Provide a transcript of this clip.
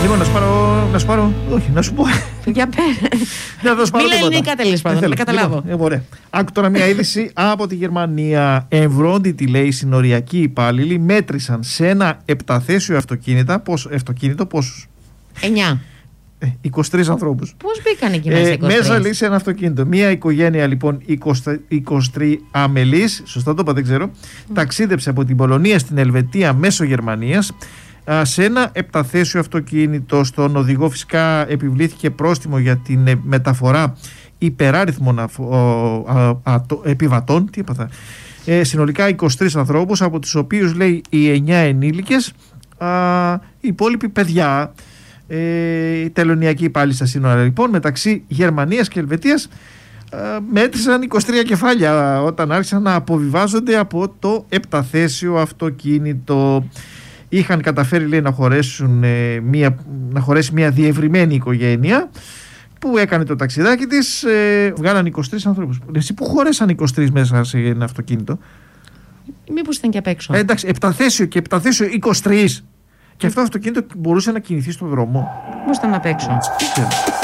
Λοιπόν, να σου πάρω. Όχι, να σου πω. Για πέρα. Μίλα ελληνικά τέλος πάντων, να καταλάβω. Ωραία. Άκου τώρα μια είδηση από τη Γερμανία. Ευρώντιτοι, λέει, συνοριακοί υπάλληλοι μέτρησαν σε ένα επταθέσιο αυτοκίνητο πόσους? 9. 23 ανθρώπους. Πώς μπήκαν εκεί μέσα 23? Μέσα, λέει, σε ένα αυτοκίνητο. Μια οικογένεια, λοιπόν, 23 αμελής, σωστά το είπα, δεν ξέρω, ταξίδεψε από την Πολωνία στην Ελβετία μέσω Γερμανίας σε ένα επταθέσιο αυτοκίνητο. Στον οδηγό φυσικά επιβλήθηκε πρόστιμο για την μεταφορά υπεράριθμων επιβατών. Τι έπαθα? Συνολικά 23 ανθρώπους, από τους οποίους, λέει, οι 9 ενήλικες, οι υπόλοιποι παιδιά. Οι τελωνιακοί υπάλληλοι στα σύνορα, λοιπόν, μεταξύ Γερμανίας και Ελβετίας μέτρησαν 23 κεφάλια όταν άρχισαν να αποβιβάζονται από το επταθέσιο αυτοκίνητο. Είχαν καταφέρει, λέει, να χωρέσει μια διευρυμένη οικογένεια που έκανε το ταξιδάκι της. Βγάλαν 23 ανθρώπους. Εσύ που χωρέσαν 23 μέσα σε ένα αυτοκίνητο? Μήπως ήταν και απ' έξω? Εντάξει, επταθέσιο και επταθέσιο 23. Και αυτό το αυτοκίνητο μπορούσε να κινηθεί στον δρόμο. Πώς ήταν απ' έξω?